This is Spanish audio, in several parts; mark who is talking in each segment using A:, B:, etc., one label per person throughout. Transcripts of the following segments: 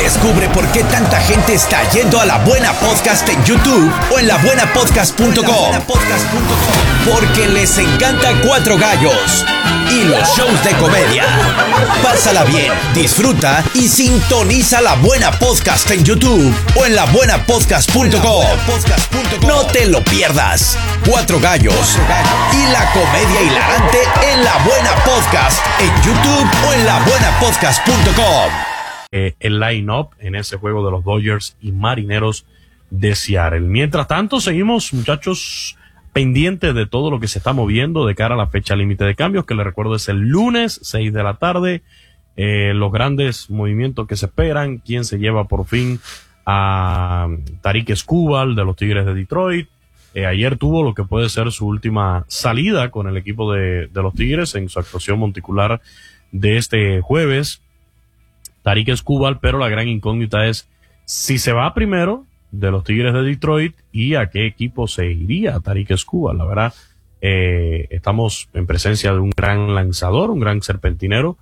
A: Descubre por qué tanta gente está yendo a La Buena Podcast en YouTube o en labuenapodcast.com. Porque les encanta Cuatro Gallos y los shows de comedia. Pásala bien, disfruta y sintoniza La Buena Podcast en YouTube o en labuenapodcast.com. No te lo pierdas. Cuatro Gallos y la comedia hilarante en La Buena Podcast en YouTube o en labuenapodcast.com.
B: El line-up en ese juego de los Dodgers y Marineros de Seattle. Mientras tanto, seguimos, muchachos, pendientes de todo lo que se está moviendo de cara a la fecha límite de cambios, que les recuerdo es el lunes, 6 de la tarde. Los grandes movimientos que se esperan, quién se lleva por fin a Tarik Skubal de los Tigres de Detroit. Ayer tuvo lo que puede ser su última salida con el equipo de los Tigres en su actuación monticular de este jueves. Tarik Skubal, pero la gran incógnita es si se va primero de los Tigres de Detroit y a qué equipo se iría Tarik Skubal. La verdad, estamos en presencia de un gran lanzador, un gran serpentinero,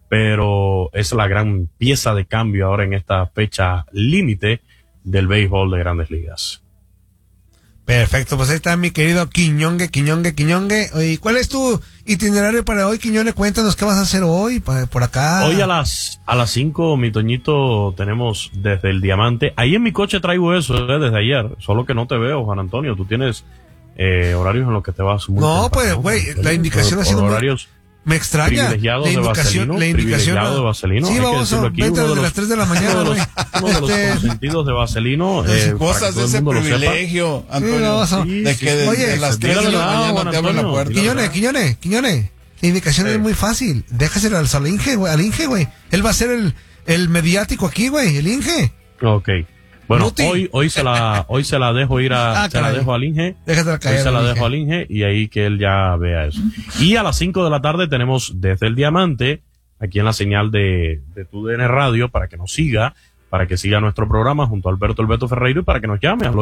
B: pero es la gran pieza de cambio ahora en esta fecha límite del béisbol de Grandes Ligas.
C: Perfecto, pues ahí está mi querido Quiñongue. Oye, ¿cuál es tu itinerario para hoy, Quiñone? Cuéntanos qué vas a hacer hoy por acá.
B: Hoy a las 5, mi Toñito, tenemos desde el Diamante. Ahí en mi coche traigo eso desde ayer, solo que no te veo, Juan Antonio. Tú tienes horarios en los que te vas muy
C: No, pues, güey, la indicación ha sido
B: horarios
C: me extraña.
B: La indicación privilegiado de Vaselino.
C: Sí, vamos a vete desde las 3 de la mañana, güey.
B: Uno de los consentidos de Vaselino.
D: Cosas de ese privilegio, Antonio.
C: Sí,
D: de que desde las 3 de la mañana te abren la puerta.
C: Quiñone. La indicación es muy fácil. Déjaselo al Inge, güey. Él va a ser el mediático aquí, güey, el Inge.
B: Ok. Bueno, hoy se la dejo ir se la dejo al Inge.
C: Déjatela caer.
B: Hoy se la dejo al Inge y ahí que él ya vea eso. Y a las 5 de la tarde tenemos desde el Diamante, aquí en la señal de TUDN Radio, para que nos siga, para que siga nuestro programa junto a Alberto El Beto Ferreiro y para que nos llame al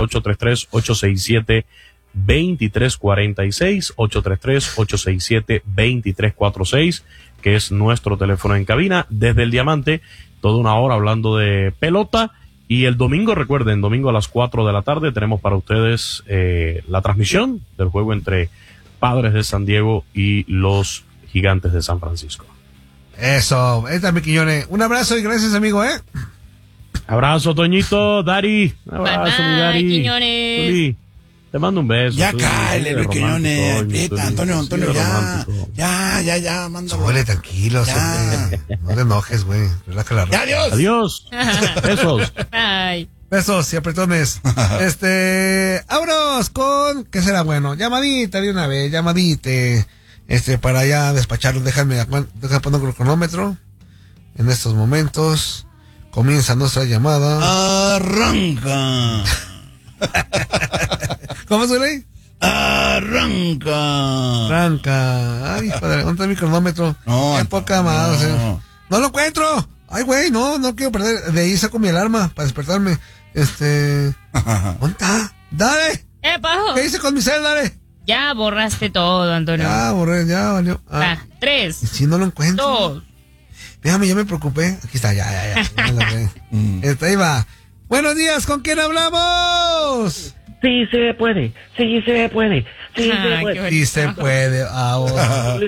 B: 833-867-2346, 833-867-2346, que es nuestro teléfono en cabina. Desde el Diamante, toda una hora hablando de pelota. Y el domingo, recuerden, domingo a las 4 de la tarde tenemos para ustedes la transmisión del juego entre Padres de San Diego y los Gigantes de San Francisco.
C: Eso, ahí está mi Quiñone. Un abrazo y gracias, amigo,
B: Abrazo, Toñito, Dari. Un abrazo, mi Dari.
E: Quiñones.
B: Te mando un beso.
D: Ya cáele, Luis Quiñones. Antonio, ya, mándalo.
C: Huele tranquilo, no te enojes, güey. Relaja la
D: ¡Ya,
B: adiós! Besos.
E: Ay.
C: Besos y apretones. Vámonos con, ¿qué será bueno? Llamadita de una vez, para ya despacharlo. Déjame poner el cronómetro. En estos momentos comienza nuestra llamada.
D: Arranca.
C: ¿Cómo se lee?
D: Arranca.
C: Ay, padre, ¿dónde está mi cronómetro?
D: No,
C: qué poca más. No lo encuentro. Ay, güey, no quiero perder. De ahí saco mi alarma para despertarme. ¿Dónde está? Dale. ¿Qué hice con mi cel? Dale.
E: Ya borraste todo, Antonio.
C: Ya borré, ya valió.
E: 3.
C: Si no lo encuentro.
E: 2.
C: Déjame, ya me preocupé. Aquí está, ya. Ahí va. Buenos días, ¿con quién hablamos?
F: Sí se puede.
C: Sí se puede, ahora.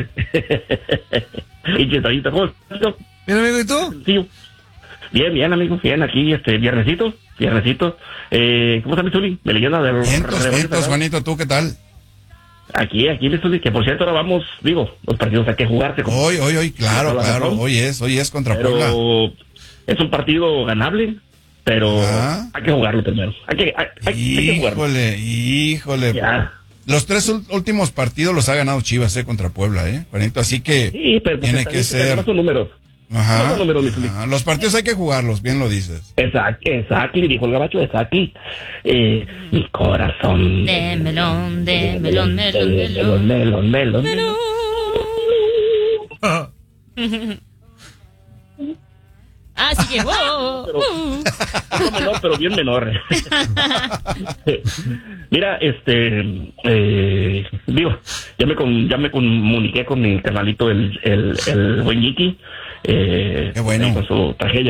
F: ¿Y Chetadita, cómo estás?
C: Bien, amigo, ¿y tú?
F: Sí. Bien, amigo, bien, aquí, viernesito. ¿Cómo está mi Zuli? De leyenda del...
D: Vientos, Juanito, ¿tú qué tal?
F: Aquí, mi Zuli, que por cierto ahora vamos, los partidos hay que jugarse.
D: Hoy, claro, hoy es contra Puebla.
F: Es un partido ganable. Pero hay que jugarlo primero. Hay que jugarlo.
D: Híjole.
F: Ya.
D: Los 3 últimos partidos los ha ganado Chivas, contra Puebla, Juanito. Así que
F: sí, pero
D: tiene que ser.
F: No son números.
D: Ajá. Los partidos hay que jugarlos, bien lo dices.
F: Exacto, dijo el gabacho, exacto. Mi corazón.
E: De melón. Así que,
F: pero bien menor. Mira, ya me comuniqué con mi canalito, el buen Yiki.
D: Qué bueno.
F: Con su tragedia